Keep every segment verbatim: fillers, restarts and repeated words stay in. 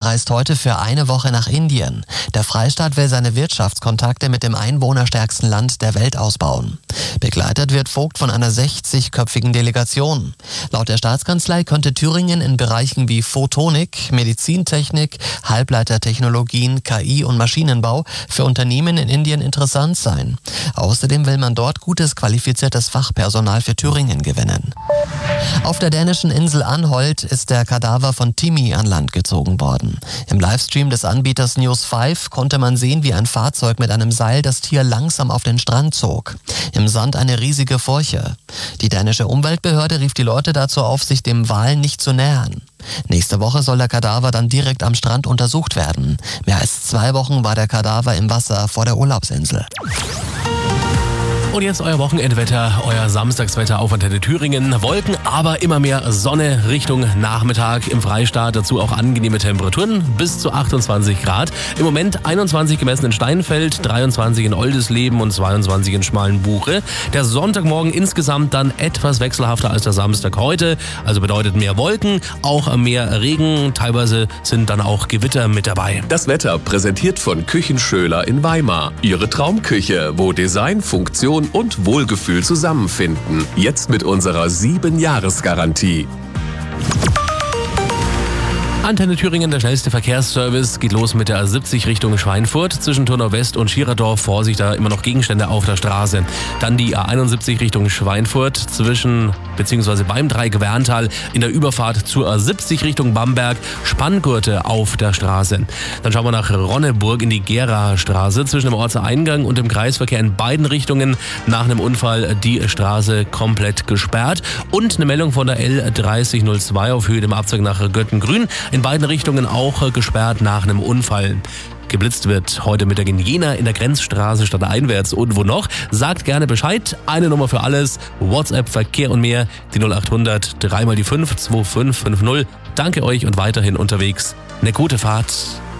reist heute für eine Woche nach Indien. Der Freistaat will seine Wirtschaftskontakte mit dem einwohnerstärksten Land der Welt ausbauen. Begleitet wird Vogt von einer sechzigköpfigen Delegation. Laut der Staatskanzlei könnte Thüringen in Bereichen wie Photonik, Medizintechnik, Halbleitertechnologien, K I und Maschinenbau für Unternehmen in Indien interessant sein. Außerdem will man dort gutes, qualifiziertes Fachpersonal für Thüringen gewinnen. Auf der dänischen Insel Anholt ist der Kadaver von Timmy an Land gezogen worden. Im Livestream des Anbieters News fünf konnte man sehen, wie ein Fahrzeug mit einem Seil das Tier langsam auf den Strand zog. Im Sand eine riesige Furche. Die dänische Umweltbehörde rief die Leute dazu auf, sich dem Wal nicht zu nähern. Nächste Woche soll der Kadaver dann direkt am Strand untersucht werden. Mehr als zwei Wochen war der Kadaver im Wasser vor der Urlaubsinsel. Und jetzt euer Wochenendwetter, euer Samstagswetter auf Antenne Thüringen. Wolken, aber immer mehr Sonne Richtung Nachmittag im Freistaat. Dazu auch angenehme Temperaturen bis zu achtundzwanzig Grad. Im Moment einundzwanzig gemessen in Steinfeld, dreiundzwanzig in Oldisleben und zweiundzwanzig in Schmalenbuche. Der Sonntagmorgen insgesamt dann etwas wechselhafter als der Samstag heute. Also bedeutet mehr Wolken, auch mehr Regen. Teilweise sind dann auch Gewitter mit dabei. Das Wetter präsentiert von Küchenschöler in Weimar. Ihre Traumküche, wo Design, Funktion und Wohlgefühl zusammenfinden. Jetzt mit unserer sieben Jahres Garantie. Antenne Thüringen, der schnellste Verkehrsservice, geht los mit der A siebzig Richtung Schweinfurt. Zwischen Turnau West und Schiererdorf, Vorsicht, da immer noch Gegenstände auf der Straße. Dann die A einundsiebzig Richtung Schweinfurt, zwischen bzw. beim Dreieck Werntal in der Überfahrt zur A siebzig Richtung Bamberg, Spanngurte auf der Straße. Dann schauen wir nach Ronneburg in die Geraer Straße, zwischen dem Ortseingang und dem Kreisverkehr in beiden Richtungen nach einem Unfall die Straße komplett gesperrt. Und eine Meldung von der L dreißig null zwei auf Höhe dem Abzweig nach Göttengrün. In beiden Richtungen auch gesperrt nach einem Unfall. Geblitzt wird heute Mittag in Jena in der Grenzstraße stadteinwärts und wo noch. Sagt gerne Bescheid. Eine Nummer für alles. WhatsApp, Verkehr und mehr. Die null achthundert drei mal die fünf zwei fünf fünf null. Danke euch und weiterhin unterwegs. Eine gute Fahrt.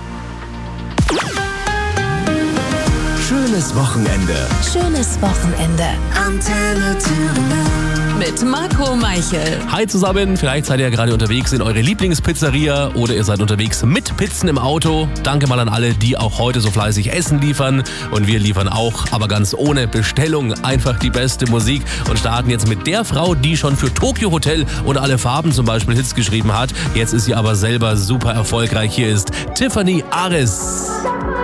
Schönes Wochenende. Schönes Wochenende. Antenne Thüringen. Mit Marco Meichel. Hi zusammen, vielleicht seid ihr ja gerade unterwegs in eure Lieblingspizzeria oder ihr seid unterwegs mit Pizzen im Auto. Danke mal an alle, die auch heute so fleißig Essen liefern. Und wir liefern auch, aber ganz ohne Bestellung, einfach die beste Musik und starten jetzt mit der Frau, die schon für Tokyo Hotel und alle Farben zum Beispiel Hits geschrieben hat. Jetzt ist sie aber selber super erfolgreich. Hier ist Tiffany Aris.